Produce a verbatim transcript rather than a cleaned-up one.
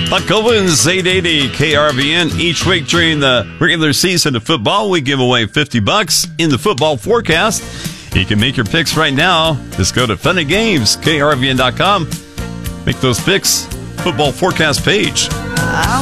Buck Owens, eight eighty K R V N. Each week during the regular season of football, we give away fifty bucks in the football forecast. You can make your picks right now. Just go to Funny Games, K R V N dot com. Make those picks. Football forecast page.